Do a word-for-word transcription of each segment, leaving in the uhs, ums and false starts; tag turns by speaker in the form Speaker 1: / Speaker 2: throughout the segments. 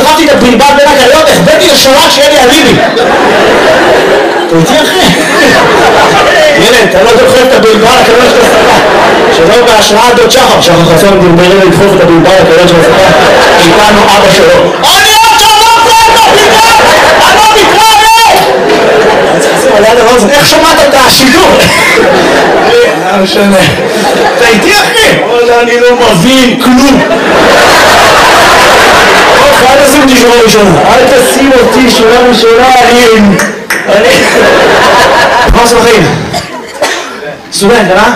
Speaker 1: דחפתי את הבלבל בין הגריות, החבאתי לשורה שיהיה לי אליבי. אתה איתי אחי? ילד, אתה לא דוחף את הבלבל לקריות של השפה. שלא בהשראה דוד שחר, שחר חסון דרברי לדחוף את הבלבל לקריות של השפה. איתנו אבא שלו. אני עוד שעבור פה את הבלבל! אני לא מתראה! אני צריך לשים עליה דבר הזה, איך שמעת את השידור? לא משנה. אתה איתי אחי? אני לא מבין כלום. אל תשים אותי שורה ראשונה, אל תשים אותי שורה ראשונה, אני... אני... מה עושה בחיים? סטודנט, אה?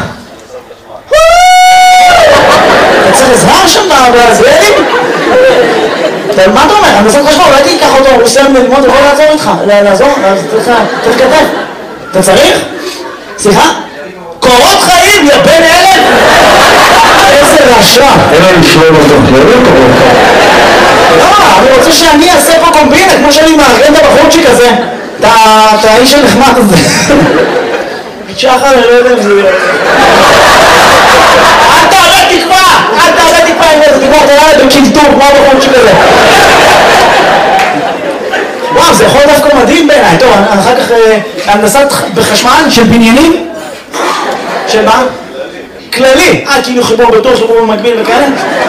Speaker 1: אתה צריך עזרה שם בעזריאלים? מה אתה אומר? אני עושה חשמל, אולי תיקח אותו, הוא עושה ללמוד, הוא יכול לעזור איתך, לעזור, צריך כתב. אתה צריך? סליחה? קורות חיים, יא בן אלף! איזה רעשה! אין לנו שלום אותו, לא לא קורות חיים. לא, אני רוצה שאני אעשה פה קומבינה, כמו שאני מארגן את הבחורצ'יק הזה, את האיש הנחמד הזה. שחר, אני לא יודע אם זה יהיה. אל תעלה תקווה! אל תעלה תקווה עם איזה תקווה, תראה לי בקינטור, כמו הבחורצ'יק הזה. וואו, זה יכול דווקא מדהים בעיניי. טוב, אחר כך הנדסת בחשמל של בניינים? של מה? כללי. אה, כאילו חיבור בתור, חיבור במקביל וכאלה?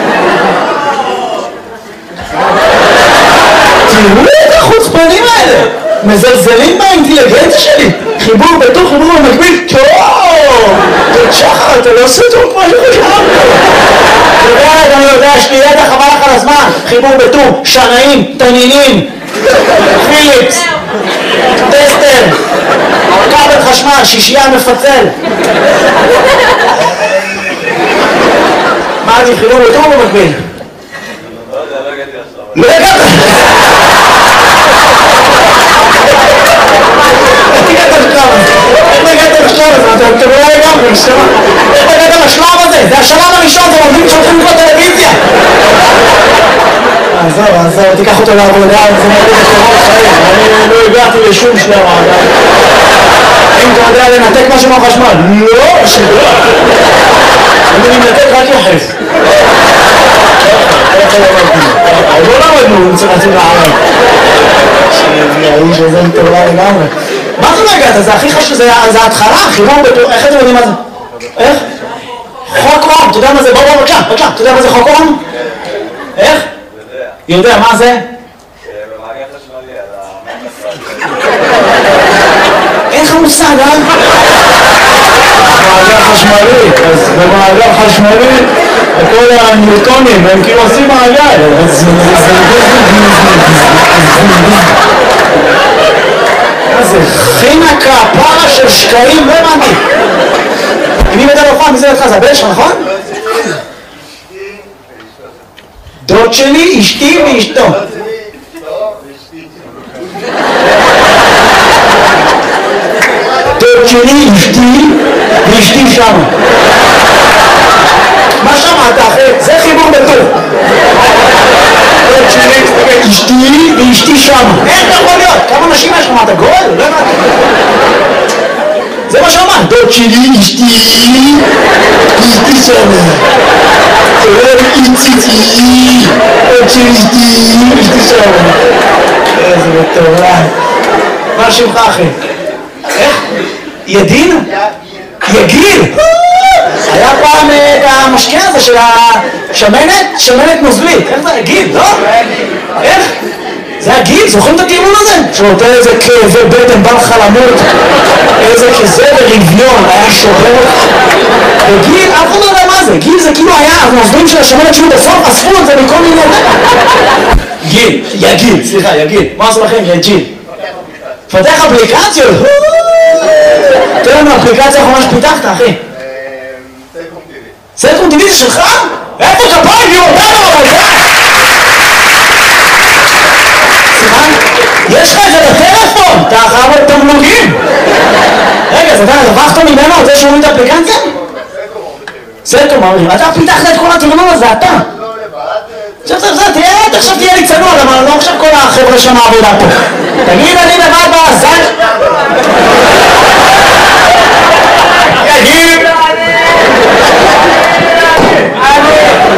Speaker 1: תראו את החוצפנים האלה, מזלזלים באינטליגנציה שלי. חיבור בתור, חיבור במקביל, טוב! תודה שחר, אתה לא עושה טוב כמו שחשבתי. אתה יודע, אני יודע, יש לי ידע חבל לך על הזמן. חיבור בתור, שנאים, תנינים, פיליפס, טסטר, כבל חשמל, שישייה מפצל. מה אני חיבור בתור במקביל? לא הגעת! איך הגעת לשלב הזה? איך הגעת לשלב הזה? אתה לא לגמרי, איך הגעת לשלב הזה? זה השלב הראשון, זה עובדים שהולכים לקרוא טלוויזיה! עזוב, עזוב, תיקח אותו לעבודה, זה מראה את קורות חיים, אני לא הגעתי לשום שלב עדיין. אם אתה יודע לנתק משהו מהחשמל, לא, שלא. אני מנתק רק יחף. לא למדנו, רצינו לערב. האיש הזה מטורלל לגמרי. מה זה לא הגעת? זה הכי חשוב, זה ההתחלה, חיבור בתור... איך אתם יודעים מה זה? איך? חוק אום, אתה יודע מה זה? בוא בוא בבקשה, בבקשה, אתה יודע מה זה חוק אום? איך? יודע, מה זה?
Speaker 2: במעגל חשמלי, על
Speaker 1: אין לך מושג, אה?
Speaker 2: במעגל חשמלי, אז במעגל חשמלי כל הניוטונים הם כאילו עושים מעגל.
Speaker 1: מה זה? חינקה, פרה של שקעים, לא הבנתי. מי מדע לא פעם, מי זה לדך? זה הבן שלך, נכון? דוד שלי, אשתי ואשתו. דוד שלי, אשתי ואשתי שם. מה שמעת אחי? זה חיבור בטוב. דוד שלי, אשתי ואשתי שם. איך אתה יכול להיות? כמה נשים יש לך? מה אתה גול? לא הבנתי. זה מה שאמרת. דוד שלי, אשתי ואשתי שם. איציצי, עוד שלישתי, אשתי שם. איזה מטורף. מה שמך אחי? איך? ידין? יגיל? היה פעם את המשקיע הזה של השמנת, שמנת נוזלית. איך זה? יגיל, לא? איך? זה הגיל, זוכרים את הטיעון הזה? שנותן איזה כאבי בטן, בא לך למות, איזה כזה ברביון, היה שובר. וגיל, אף אחד לא יודע מה זה, גיל זה כאילו היה, הנוזלים של השמנת שהיו בסוף, אספו את זה מכל מיני... גיל, יגיל, סליחה, יגיל, מה עשו לכם? יגיל. פתח אפליקציות? תראה לנו, אפליקציה האחרונה שפיתחת, אחי.
Speaker 2: סלקום טיווי.
Speaker 1: סלקום טיווי זה שלך? איפה כפיים? יהיו אותנו, אבל זה... יש לך את זה בטלפון, אתה חייב את תמלוגים. רגע, אז אתה רווחת ממנו על זה שהוא את האפליקציה? סלקום אומרים, אתה פיתחת את כל התמלוג הזה, אתה. עכשיו, עכשיו, תראה, עכשיו תהיה לי צנוע, אבל לא עכשיו כל החבר'ה שם העבודה פה. תגיד, אני לבד בזין